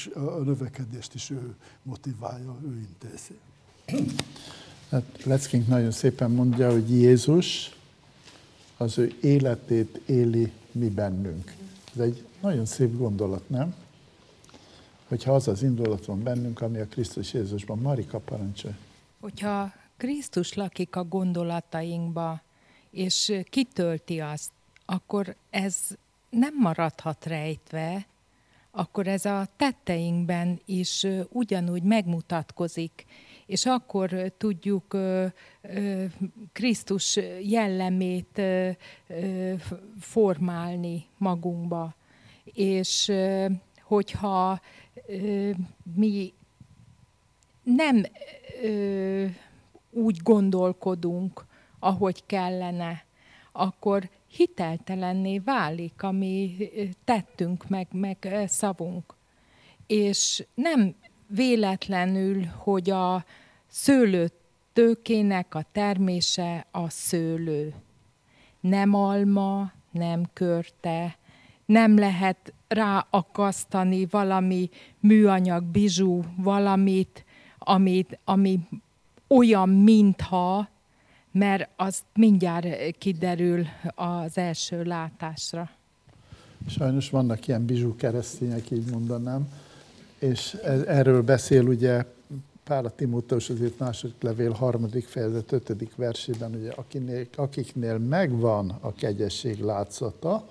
és a növekedést is ő motiválja, ő intézi. Hát Leckénk nagyon szépen mondja, hogy Jézus az ő életét éli mi bennünk. Ez egy nagyon szép gondolat, nem? Hogyha az az indulat van bennünk, ami a Krisztus Jézusban. Marika, parancsolj! Hogyha Krisztus lakik a gondolatainkba, és kitölti azt, akkor ez nem maradhat rejtve, akkor ez a tetteinkben is ugyanúgy megmutatkozik, és akkor tudjuk Krisztus jellemét formálni magunkba. És hogyha mi nem úgy gondolkodunk, ahogy kellene, akkor hiteltelenné válik a mi tettünk, meg szavunk. És nem véletlenül, hogy a szőlőtőkének a termése a szőlő. Nem alma, nem körte, nem lehet ráakasztani valami műanyag bizsú, valamit, ami olyan, mintha, mert az mindjárt kiderül az első látásra. Sajnos vannak ilyen bizsú keresztények, így mondanám, és erről beszél ugye Pál a Timóteushoz írt második levél 3. fejezet 5. versében, ugye, akiknél megvan a kegyesség látszata,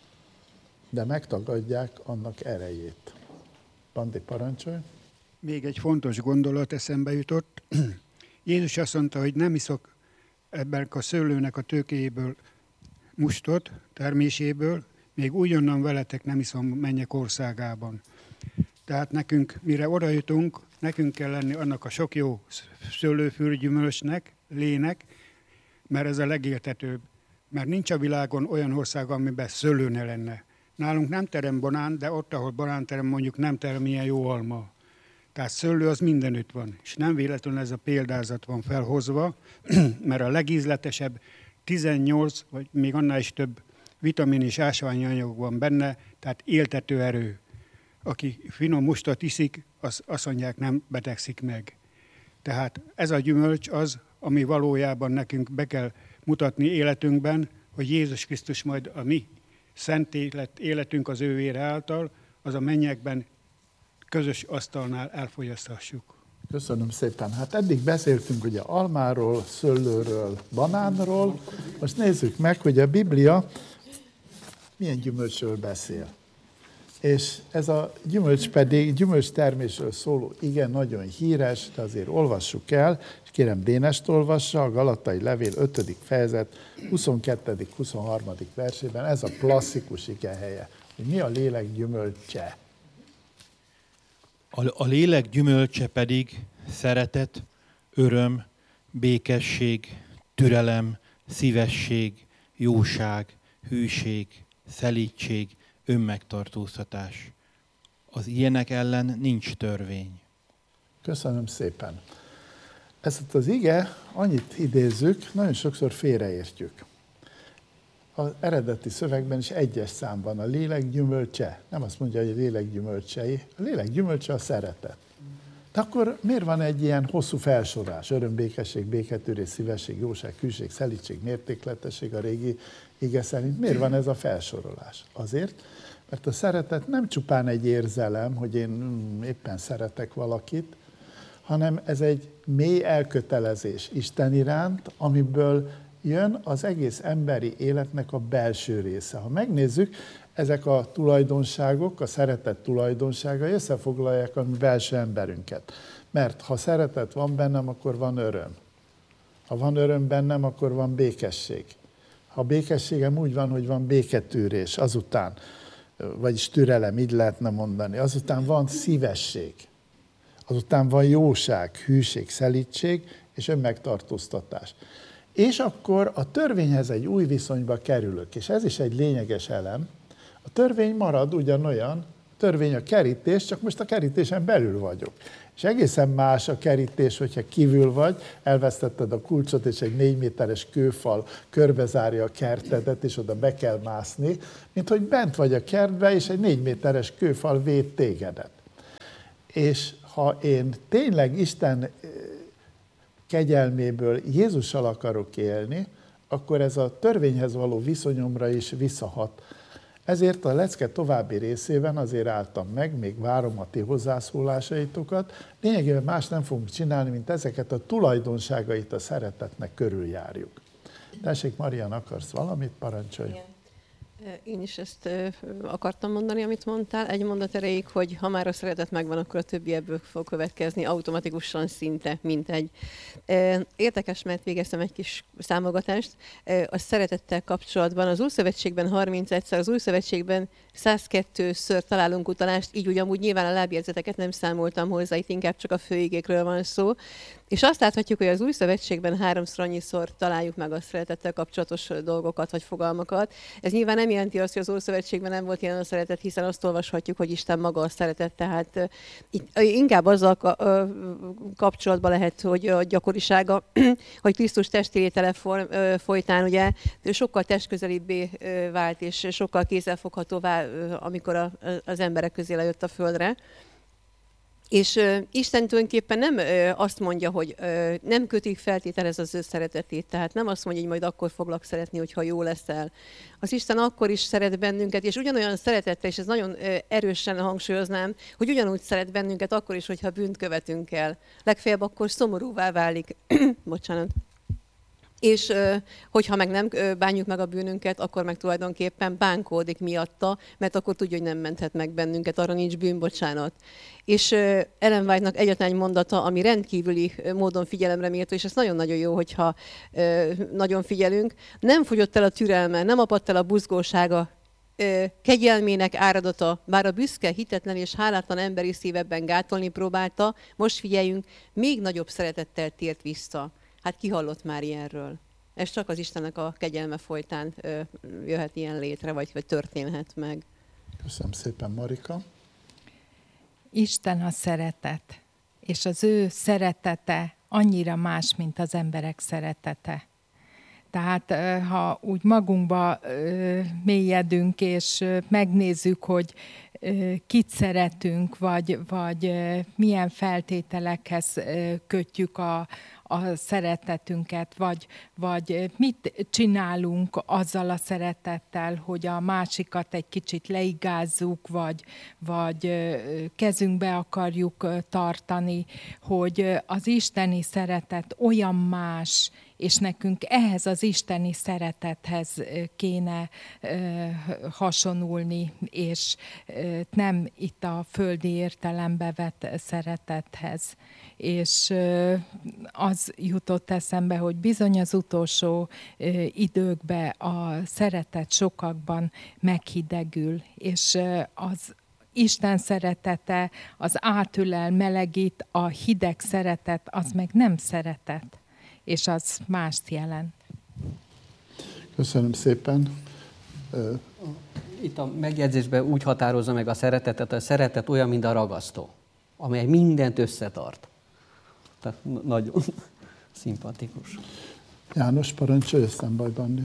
de megtagadják annak erejét. Bandi, parancsolj! Még egy fontos gondolat eszembe jutott. Jézus azt mondta, hogy nem iszok ebben a szőlőnek a tőkéjéből mustot, terméséből, még újonnan veletek nem iszom mennyek országában. Tehát nekünk, mire oda jutunk, nekünk kell lenni annak a sok jó szőlőfűrgyümölcsnek, lének, mert ez a legéltetőbb. Mert nincs a világon olyan ország, amiben szőlő ne lenne. Nálunk nem terem banán, de ott, ahol banán terem, mondjuk nem terem ilyen jó alma. Tehát szőlő az mindenütt van, és nem véletlenül ez a példázat van felhozva, mert a legízletesebb 18, vagy még annál is több vitamin és ásványi anyag van benne, tehát éltető erő. Aki finom mustot iszik, azt mondják, nem betegszik meg. Tehát ez a gyümölcs az, ami valójában nekünk be kell mutatni életünkben, hogy Jézus Krisztus majd a mi szent életünk az ő vére által, az a mennyekben közös asztalnál elfogyaszthassuk. Köszönöm szépen. Hát eddig beszéltünk ugye almáról, szőlőről, banánról. Most nézzük meg, hogy a Biblia milyen gyümölcsről beszél. És ez a gyümölcs pedig, gyümölcstermésről szóló igen nagyon híres, de azért olvassuk el, és kérem Dénest olvassa, a Galatai levél 5. fejezet 22.-23. versében. Ez a klasszikus igehelye, hogy mi a lélek gyümölcse. A lélek gyümölcse pedig szeretet, öröm, békesség, türelem, szívesség, jóság, hűség, szelídség, önmegtartóztatás. Az ilyenek ellen nincs törvény. Köszönöm szépen. Ezt az ige, annyit idézzük, nagyon sokszor félreértjük. Az eredeti szövegben is 1-es számban a lélek gyümölcse. Nem azt mondja, hogy a lélek gyümölcsei. A lélek gyümölcse a szeretet. De akkor miért van egy ilyen hosszú felsorás? Öröm, békesség, béketűrés, szívesség, jóság, hűség, szelídség, mértékletesség a régi ige szerint. Miért van ez a felsorolás? Azért, mert a szeretet nem csupán egy érzelem, hogy én éppen szeretek valakit, hanem ez egy mély elkötelezés Isten iránt, amiből jön az egész emberi életnek a belső része. Ha megnézzük, ezek a tulajdonságok, a szeretet tulajdonságai összefoglalják a mi belső emberünket. Mert ha szeretet van bennem, akkor van öröm. Ha van öröm bennem, akkor van békesség. Ha békességem úgy van, hogy van béketűrés, azután, vagyis türelem, így lehetne mondani, azután van szívesség, azután van jóság, hűség, szelídség és önmegtartóztatás. És akkor a törvényhez egy új viszonyba kerülök, és ez is egy lényeges elem. A törvény marad ugyanolyan, a törvény a kerítés, csak most a kerítésen belül vagyok. És egészen más a kerítés, hogyha kívül vagy, elvesztetted a kulcsot, és egy 4 méteres kőfal körbezárja a kertedet, és oda be kell mászni, mint hogy bent vagy a kertbe, és egy 4 méteres kőfal véd tégedet. És ha én tényleg Isten kegyelméből Jézussal akarok élni, akkor ez a törvényhez való viszonyomra is visszahat. Ezért a lecke további részében azért álltam meg, még várom a ti hozzászólásaitokat. Lényegében más nem fogunk csinálni, mint ezeket a tulajdonságait a szeretetnek körüljárjuk. Tessék, Marian, akarsz valamit? Parancsolj! Igen. Én is ezt akartam mondani, amit mondtál. Egy mondat erejéig, hogy ha már a szeretet megvan, akkor a többi ebből fog következni automatikusan szinte, mint egy. Érdekes, mert végeztem egy kis számogatást. A szeretettel kapcsolatban az Újszövetségben 31-szer, az Újszövetségben 102-ször találunk utalást, így ugyanúgy nyilván a lábjegyzeteket nem számoltam hozzá, itt inkább csak a főigékről van szó. És azt láthatjuk, hogy az Újszövetségben 3-szor annyiszor találjuk meg a szeretettel kapcsolatos dolgokat vagy fogalmakat. Ez nyilván nem jelenti azt, hogy az Ószövetségben nem volt ilyen a szeretet, hiszen azt olvashatjuk, hogy Isten maga a szeretet. Tehát inkább azzal kapcsolatban lehet, hogy a gyakorisága, hogy Krisztus testvérétele folytán ugye sokkal testközelibbé vált, és sokkal kézzelfoghatóvá, amikor az emberek közé lejött a földre. És Isten tulajdonképpen nem azt mondja, hogy nem kötik feltételez az ő szeretetét, tehát nem azt mondja, hogy majd akkor foglak szeretni, hogyha jó leszel. Az Isten akkor is szeret bennünket, és ugyanolyan szeretettel, és ez nagyon erősen hangsúlyoznám, hogy ugyanúgy szeret bennünket akkor is, hogyha bűnt követünk el. Legfeljebb akkor szomorúvá válik. Bocsánat. És hogyha meg nem bánjuk meg a bűnünket, akkor meg tulajdonképpen bánkódik miatta, mert akkor tudja, hogy nem menthet meg bennünket, arra nincs bűnbocsánat. És Ellen White-nak egyetlen egy mondata, ami rendkívüli módon figyelemre méltó, és ez nagyon-nagyon jó, hogyha nagyon figyelünk. Nem fogyott el a türelme, nem apadt el a buzgósága, kegyelmének áradata, bár a büszke, hitetlen és hálátlan emberi szívebben gátolni próbálta, most figyeljünk, még nagyobb szeretettel tért vissza. Hát ki hallott már ilyenről? Ez csak az Istennek a kegyelme folytán jöhet ilyen létre, vagy történhet meg. Köszönöm szépen, Marika. Isten a szeretet, és az ő szeretete annyira más, mint az emberek szeretete. Tehát ha úgy magunkba mélyedünk, és megnézzük, hogy kit szeretünk, vagy milyen feltételekhez kötjük a szeretetünket, vagy mit csinálunk azzal a szeretettel, hogy a másikat egy kicsit leigázzuk, vagy kezünkbe akarjuk tartani, hogy az isteni szeretet olyan más, és nekünk ehhez az isteni szeretethez kéne hasonulni, és nem itt a földi értelembe vett szeretethez. És az jutott eszembe, hogy bizony az utolsó időkben a szeretet sokakban meghidegül, és az Isten szeretete az átölel, melegít, a hideg szeretet az meg nem szeretet, és az mást jelent. Köszönöm szépen. Itt a megjegyzésben úgy határozza meg a szeretetet, a szeretet olyan, mint a ragasztó, amely mindent összetart. Tehát nagyon szimpatikus. János, parancsolj, aztán bajban.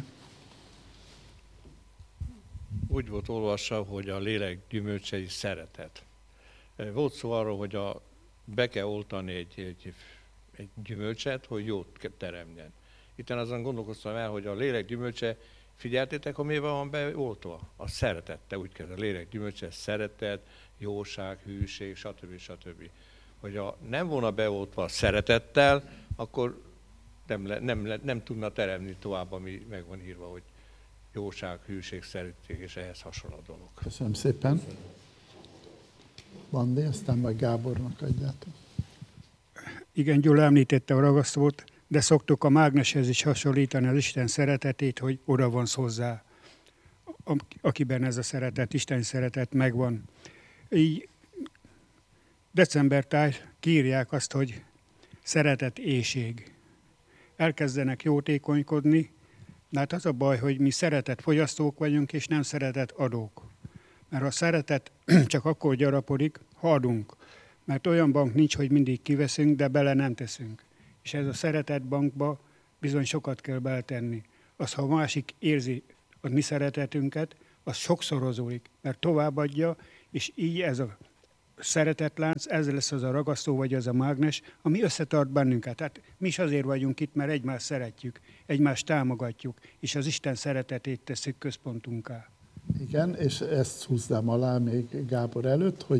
Úgy volt olvassa, hogy a lélek gyümölcse is szeretet. Volt szó arról, hogy be kell oltani egy gyümölcset, hogy jót teremjen. Itten azon gondolkoztam el, hogy a lélek gyümölcse, figyeltétek, hogy mivel van beoltva? A szeretette, úgy kezd a lélek gyümölcse, szeretet, jóság, hűség, stb. Hogy nem volna beoltva a szeretettel, akkor nem tudna teremni tovább, ami meg van írva, hogy jóság, hűség, szeretetség és ehhez hasonló dolog. Köszönöm szépen. Bandi, aztán majd Gábornak adjátok. Igen, Gyula említette a ragasztót, de szoktuk a mágneshez is hasonlítani az Isten szeretetét, hogy oda vonsz hozzá, akiben ez a szeretet, Isten szeretet megvan. Így decembertáj kiírják azt, hogy szeretet éhség. Elkezdenek jótékonykodni, de hát az a baj, hogy mi szeretet fogyasztók vagyunk, és nem szeretet adók. Mert a szeretet csak akkor gyarapodik, ha adunk. Mert olyan bank nincs, hogy mindig kiveszünk, de bele nem teszünk. És ez a szeretet bankba bizony sokat kell beletenni. Az, ha a másik érzi a mi szeretetünket, az sokszorozódik, mert továbbadja, és így ez a szeretetlánc, ez lesz az a ragasztó, vagy az a mágnes, ami összetart bennünket. Tehát mi is azért vagyunk itt, mert egymást szeretjük, egymást támogatjuk, és az Isten szeretetét tesszük központunká. Igen, és ezt húznám alá még Gábor előtt, hogy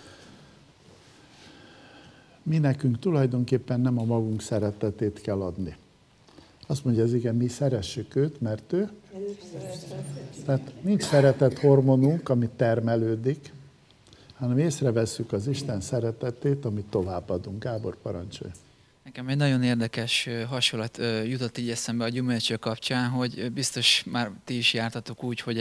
mi nekünk tulajdonképpen nem a magunk szeretetét kell adni. Azt mondja az ige, mi szeressük őt, mert ő. Tehát nincs szeretet hormonunk, ami termelődik, hanem észrevesszük az Isten szeretetét, amit továbbadunk. Gábor, parancsolj! Nekem egy nagyon érdekes hasonlat jutott így eszembe a gyümölcsök kapcsán, hogy biztos már ti is jártatok úgy, hogy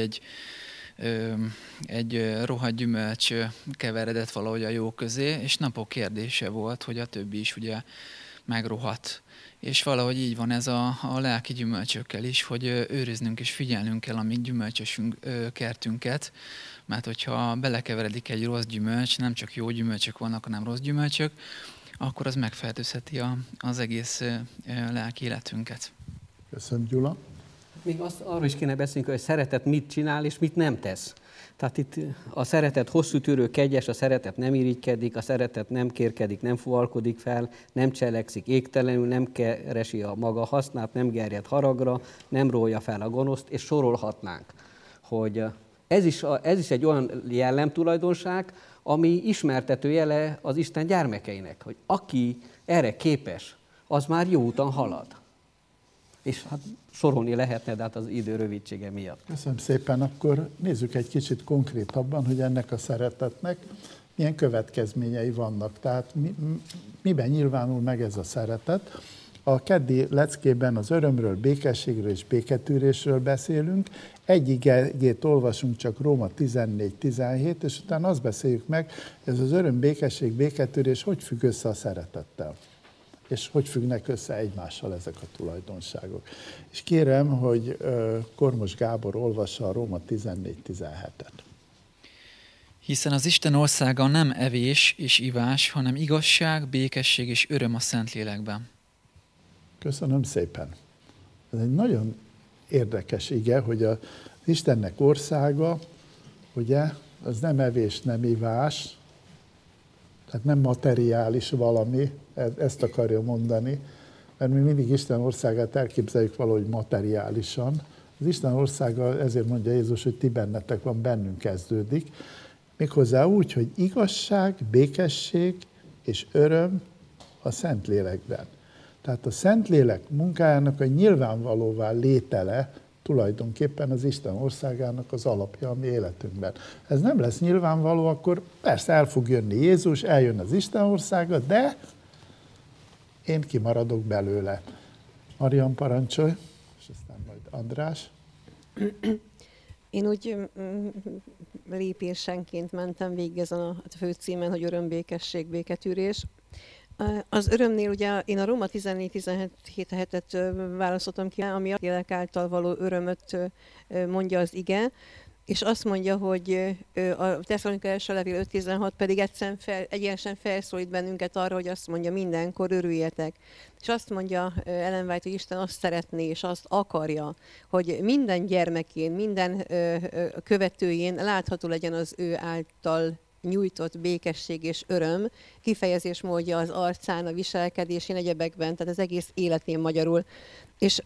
egy rohadt gyümölcs keveredett valahogy a jó közé, és napok kérdése volt, hogy a többi is ugye megrohadt. És valahogy így van ez a lelki gyümölcsökkel is, hogy őriznünk és figyelnünk kell a mi gyümölcsösünk kertünket, mert hogyha belekeveredik egy rossz gyümölcs, nem csak jó gyümölcsök vannak, hanem rossz gyümölcsök, akkor az megfertőzheti az egész lelki életünket. Köszönöm, Gyula. Még arról is kéne beszélni, hogy a szeretet mit csinál és mit nem tesz. Tehát itt a szeretet hosszú tűrő, kegyes, a szeretet nem irigykedik, a szeretet nem kérkedik, nem fuvalkodik fel, nem cselekszik égtelenül, nem keresi a maga hasznát, nem gerjed haragra, nem rólja fel a gonoszt, és sorolhatnánk. Hogy ez is egy olyan jellemtulajdonság, ami ismertető jele az Isten gyermekeinek, hogy aki erre képes, az már jó úton halad. És hát sorolni lehetne, de hát az idő rövidsége miatt. Köszönöm szépen, akkor nézzük egy kicsit konkrétabban, hogy ennek a szeretetnek milyen következményei vannak. Tehát miben nyilvánul meg ez a szeretet? A keddi leckében az örömről, békességről és béketűrésről beszélünk. Egy igét olvasunk csak Róma 14-17, és utána azt beszéljük meg, ez az öröm, békesség, béketűrés hogy függ össze a szeretettel. És hogy függnek össze egymással ezek a tulajdonságok. És kérem, hogy Kormos Gábor olvassa a Róma 14-17-et. Hiszen az Isten országa nem evés és ivás, hanem igazság, békesség és öröm a Szentlélekben. Köszönöm szépen. Ez egy nagyon érdekes ige, hogy az Istennek országa, ugye, az nem evés, nem ivás, tehát nem materiális valami, ezt akarja mondani, mert mi mindig Isten országát elképzeljük valahogy materiálisan. Az Isten országa, ezért mondja Jézus, hogy ti bennetek van, bennünk kezdődik. Méghozzá úgy, hogy igazság, békesség és öröm a Szentlélekben. Tehát a Szentlélek munkájának a nyilvánvalóvá létele tulajdonképpen az Isten országának az alapja a mi életünkben. Ez nem lesz nyilvánvaló, akkor persze el fog jönni Jézus, eljön az Isten országa, de én kimaradok belőle. Marian, parancsolj, és aztán majd András. Én úgy lépésenként mentem végig ezen a főcímen, hogy öröm, békesség, béketűrés. Az örömnél ugye én a Róma 14-17-et választottam ki, ami a lélek által való örömöt mondja az ige, és azt mondja, hogy a Tesszalonika első levél 5.16 pedig egyenesen felszólít bennünket arra, hogy azt mondja, mindenkor örüljetek. És azt mondja Ellen White, hogy Isten azt szeretné, és azt akarja, hogy minden gyermekén, minden követőjén látható legyen az ő által nyújtott békesség és öröm, kifejezés módja az arcán, a viselkedésén, egyebekben, tehát az egész életén magyarul. És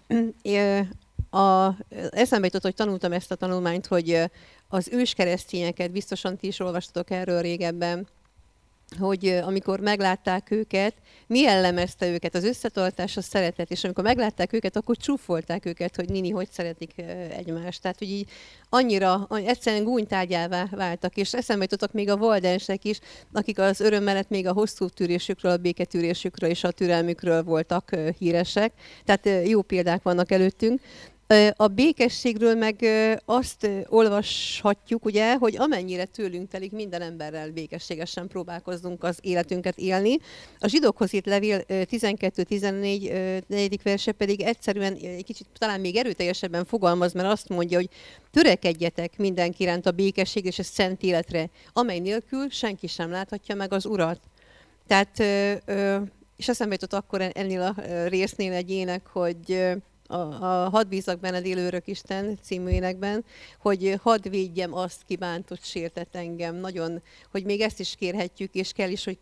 eszembe jutott, hogy tanultam ezt a tanulmányt, hogy az őskeresztényeket, biztosan ti is olvastatok erről régebben, hogy amikor meglátták őket, mi jellemezte őket, az összetartás, a szeretet, és amikor meglátták őket, akkor csúfolták őket, hogy nini, hogy szeretik egymást. Tehát, hogy így annyira, egyszerűen gúnytárgyává váltak, és eszembe jutottak még a valdensek is, akik az öröm mellett még a hosszú tűrésükről, a béketűrésükről és a türelmükről voltak híresek. Tehát jó példák vannak előttünk. A békességről meg azt olvashatjuk, ugye, hogy amennyire tőlünk telik, minden emberrel békességesen próbálkozzunk az életünket élni. A zsidókhoz írt levél 12-14. 4. verse pedig egyszerűen egy kicsit talán még erőteljesebben fogalmaz, mert azt mondja, hogy törekedjetek mindenki iránt a békesség és a szent életre, amely nélkül senki sem láthatja meg az Urat. Tehát, és eszembe jutott akkor ennél a résznél egy ének, hogy a Hadd bízzak benned élő örök Isten című énekben, hogy hadd védjem azt, ki bántott, sértett engem. Nagyon, hogy még ezt is kérhetjük, és kell is, hogy